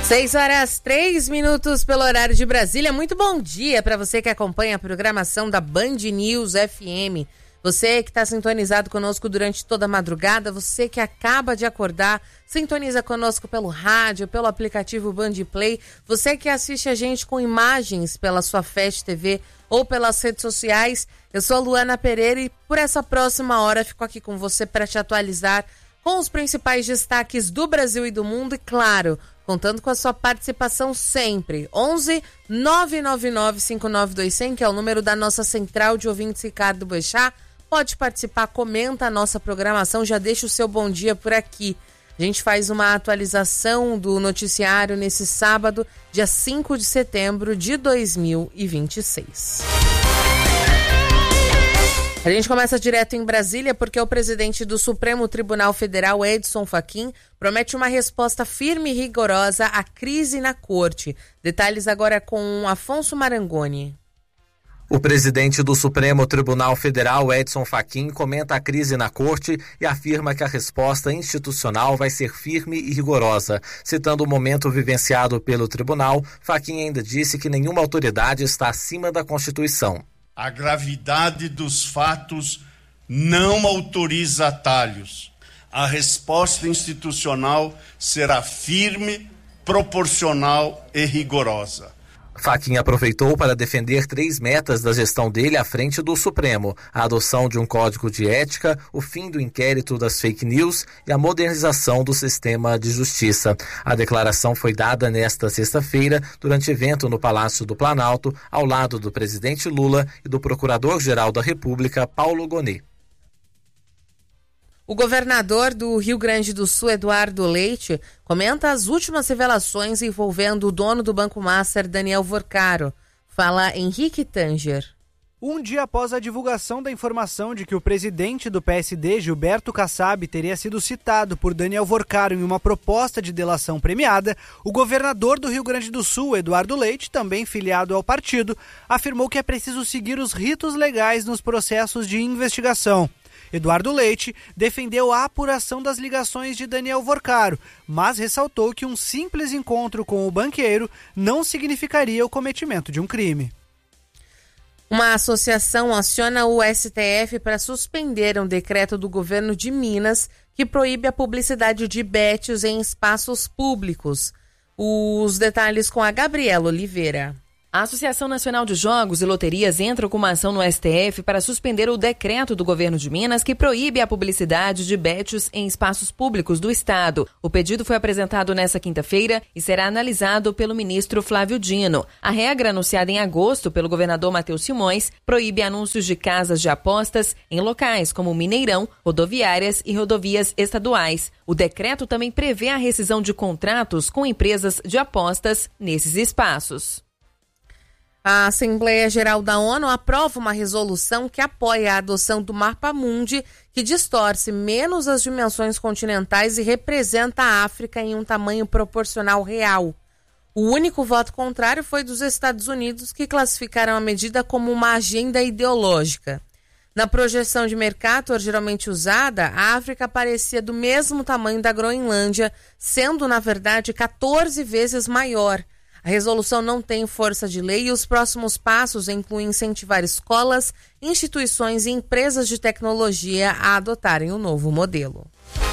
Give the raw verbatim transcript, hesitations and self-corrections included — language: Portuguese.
seis horas, três minutos pelo horário de Brasília. Muito bom dia para você que acompanha a programação da Band News F M. Você que está sintonizado conosco durante toda a madrugada, você que acaba de acordar, sintoniza conosco pelo rádio, pelo aplicativo Band Play, você que assiste a gente com imagens pela sua Fast T V ou pelas redes sociais. Eu sou a Luana Pereira e por essa próxima hora fico aqui com você para te atualizar com os principais destaques do Brasil e do mundo e, claro, contando com a sua participação sempre. onze nove nove nove cinco nove dois zero zero, que é o número da nossa central de ouvintes Ricardo Boechat. Pode participar, comenta a nossa programação, já deixa o seu bom dia por aqui. A gente faz uma atualização do noticiário nesse sábado, dia cinco de setembro de dois mil e vinte e seis. A gente começa direto em Brasília porque o presidente do Supremo Tribunal Federal, Edson Fachin, promete uma resposta firme e rigorosa à crise na corte. Detalhes agora com Afonso Marangoni. O presidente do Supremo Tribunal Federal, Edson Fachin, comenta a crise na corte e afirma que a resposta institucional vai ser firme e rigorosa. Citando o momento vivenciado pelo tribunal, Fachin ainda disse que nenhuma autoridade está acima da Constituição. A gravidade dos fatos não autoriza atalhos. A resposta institucional será firme, proporcional e rigorosa. Fachin aproveitou para defender três metas da gestão dele à frente do Supremo: a adoção de um código de ética, o fim do inquérito das fake news e a modernização do sistema de justiça. A declaração foi dada nesta sexta-feira durante evento no Palácio do Planalto, ao lado do presidente Lula e do Procurador-Geral da República, Paulo Gonet. O governador do Rio Grande do Sul, Eduardo Leite, comenta as últimas revelações envolvendo o dono do Banco Master, Daniel Vorcaro. Fala Henrique Tanger. Um dia após a divulgação da informação de que o presidente do P S D, Gilberto Kassab, teria sido citado por Daniel Vorcaro em uma proposta de delação premiada, o governador do Rio Grande do Sul, Eduardo Leite, também filiado ao partido, afirmou que é preciso seguir os ritos legais nos processos de investigação. Eduardo Leite defendeu a apuração das ligações de Daniel Vorcaro, mas ressaltou que um simples encontro com o banqueiro não significaria o cometimento de um crime. Uma associação aciona o S T F para suspender um decreto do governo de Minas que proíbe a publicidade de bets em espaços públicos. Os detalhes com a Gabriela Oliveira. A Associação Nacional de Jogos e Loterias entra com uma ação no S T F para suspender o decreto do governo de Minas que proíbe a publicidade de bets em espaços públicos do estado. O pedido foi apresentado nesta quinta-feira e será analisado pelo ministro Flávio Dino. A regra, anunciada em agosto pelo governador Matheus Simões, proíbe anúncios de casas de apostas em locais como Mineirão, rodoviárias e rodovias estaduais. O decreto também prevê a rescisão de contratos com empresas de apostas nesses espaços. A Assembleia Geral da ONU aprova uma resolução que apoia a adoção do Mapa Mundi, que distorce menos as dimensões continentais e representa a África em um tamanho proporcional real. O único voto contrário foi dos Estados Unidos, que classificaram a medida como uma agenda ideológica. Na projeção de Mercator geralmente usada, a África parecia do mesmo tamanho da Groenlândia, sendo, na verdade, quatorze vezes maior. A resolução não tem força de lei e os próximos passos incluem incentivar escolas, instituições e empresas de tecnologia a adotarem o novo modelo.